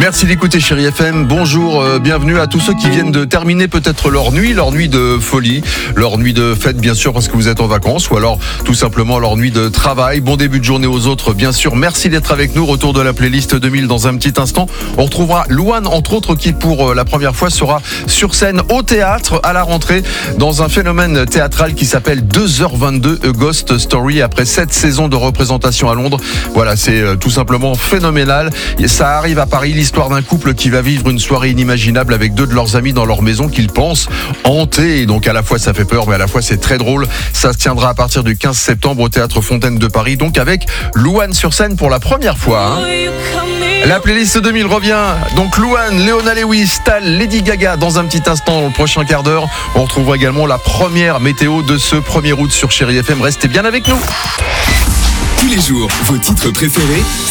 Merci d'écouter Chérie FM. Bonjour, bienvenue à tous ceux qui viennent de terminer peut-être leur nuit de folie, leur nuit de fête bien sûr parce que vous êtes en vacances ou alors tout simplement leur nuit de travail. Bon début de journée aux autres bien sûr. Merci d'être avec nous. Retour de la playlist 2000 dans un petit instant. On retrouvera Louane entre autres qui pour la première fois sera sur scène au théâtre à la rentrée dans un phénomène théâtral qui s'appelle 2h22 A Ghost Story après 7 saisons de représentation à Londres. Voilà, c'est tout simplement phénoménal. Et ça arrive à Paris, l'histoire d'un couple qui va vivre une soirée inimaginable avec deux de leurs amis dans leur maison qu'ils pensent hantée. Et donc à la fois ça fait peur mais à la fois c'est très drôle. Ça se tiendra à partir du 15 septembre au Théâtre Fontaine de Paris. Donc avec Louane sur scène pour la première fois. La playlist 2000 revient. Donc Louane, Leona Lewis, Tal, Lady Gaga dans un petit instant dans le prochain quart d'heure. On retrouvera également la première météo de ce 1er août sur Chérie FM. Restez bien avec nous. Tous les jours, vos titres préférés